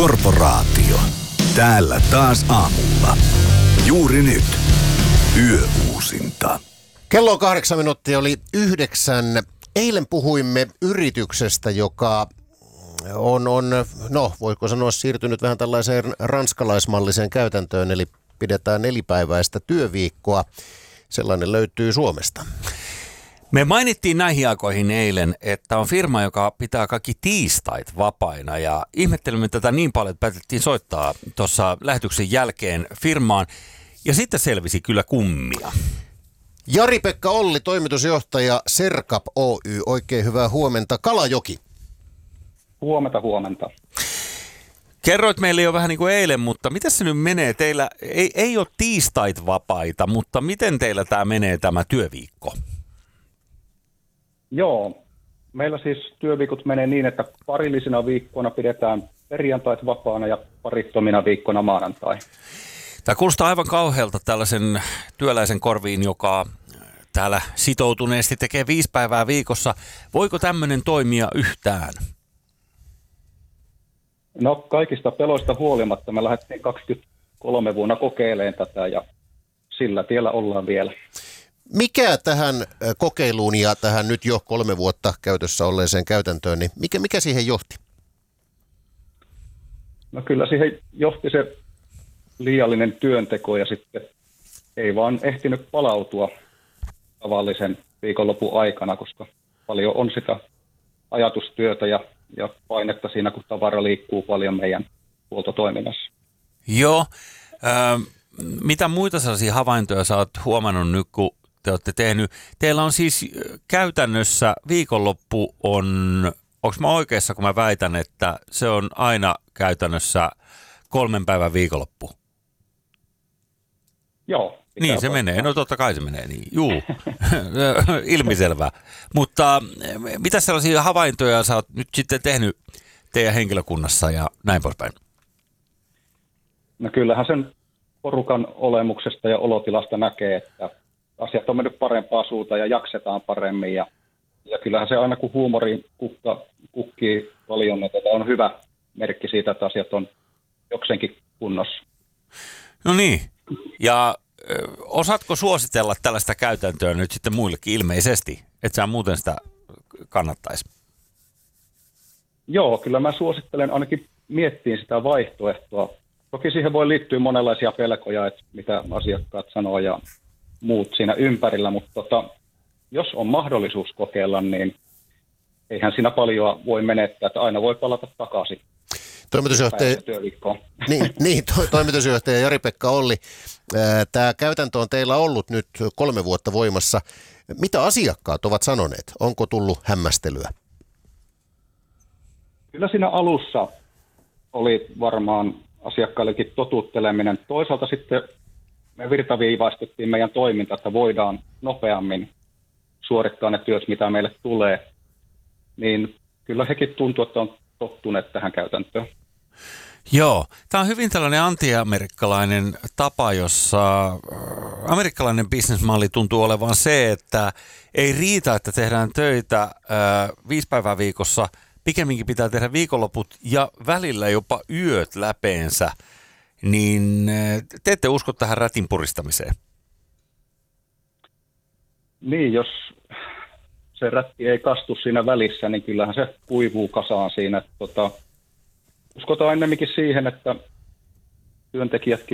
Korporaatio. Täällä taas aamulla. Juuri nyt. Yöuusinta. Kello on 8 minuuttia, oli 9. Eilen puhuimme yrityksestä, joka on voiko sanoa, siirtynyt vähän tällaiseen ranskalaismalliseen käytäntöön, eli pidetään 4-päiväistä työviikkoa. Sellainen löytyy Suomesta. Me mainittiin näihin aikoihin eilen, että on firma, joka pitää kaikki tiistait vapaina, ja ihmettelimme tätä niin paljon, että päätettiin soittaa tuossa lähetyksen jälkeen firmaan, ja sitten selvisi kyllä kummia. Jari-Pekka Olli, toimitusjohtaja Serkap Oy, oikein hyvää huomenta. Kalajoki. Huomenta. Kerroit meille jo vähän niin kuin eilen, mutta miten se nyt menee? Teillä ei ole tiistait vapaita, mutta miten teillä tämä menee tämä työviikko? Joo, meillä siis työviikot menee niin, että parillisina viikkoina pidetään perjantait vapaana ja parittomina viikkoina maanantai. Tämä kuulostaa aivan kauhealta tällaisen työläisen korviin, joka täällä sitoutuneesti tekee 5 päivää viikossa. Voiko tämmöinen toimia yhtään? No kaikista peloista huolimatta me lähdettiin 23 vuonna kokeilemaan tätä ja sillä tiellä ollaan vielä. Mikä tähän kokeiluun ja tähän nyt jo 3 vuotta käytössä olleeseen käytäntöön, niin mikä siihen johti? No kyllä siihen johti se liiallinen työnteko ja sitten ei vaan ehtinyt palautua tavallisen viikonlopun aikana, koska paljon on sitä ajatustyötä ja painetta siinä, kun tavara liikkuu paljon meidän huoltotoiminnassa. Joo. Mitä muita sellaisia havaintoja sä oot huomannut nyt, kun te olette tehnyt? Teillä on siis käytännössä viikonloppu onko mä oikeassa, kun mä väitän, että se on aina käytännössä 3 päivän viikonloppu? Joo. Niin se menee, no totta kai se menee niin, juu, ilmiselvää. Mutta mitä sellaisia havaintoja sä oot nyt sitten tehnyt teidän henkilökunnassa ja näin poispäin? No kyllähän sen porukan olemuksesta ja olotilasta näkee, että asiat on mennyt parempaa suuntaan ja jaksetaan paremmin. Ja kyllähän se aina kun huumori kukkii paljon, niin tätä on hyvä merkki siitä, että asiat on jokseenkin kunnossa. No niin, ja osaatko suositella tällaista käytäntöä nyt sitten muillekin ilmeisesti, että sä muuten sitä kannattaisi? Joo, kyllä mä suosittelen ainakin miettiä sitä vaihtoehtoa. Toki siihen voi liittyä monenlaisia pelkoja, että mitä asiakkaat sanoo ja muut siinä ympärillä, mutta jos on mahdollisuus kokeilla, eihän siinä paljon voi menettää, että aina voi palata takaisin. Toimitusjohtaja Jari-Pekka Olli, tämä käytäntö on teillä ollut nyt 3 vuotta voimassa. Mitä asiakkaat ovat sanoneet? Onko tullut hämmästelyä? Kyllä siinä alussa oli varmaan asiakkaillekin totutteleminen. Toisaalta sitten me virtaviivaistettiin meidän toiminta, että voidaan nopeammin suorittaa ne työt, mitä meille tulee. Niin kyllä hekin tuntuu, että on tottuneet tähän käytäntöön. Joo, tämä on hyvin tällainen anti-amerikkalainen tapa, jossa amerikkalainen bisnesmalli tuntuu olevan se, että ei riitä, että tehdään töitä 5 päivää viikossa, pikemminkin pitää tehdä viikonloput ja välillä jopa yöt läpeensä, niin te ette usko tähän rätin puristamiseen? Niin, jos se rätti ei kastu siinä välissä, niin kyllähän se kuivuu kasaan siinä. Uskotaan ennemminkin siihen, että työntekijätkin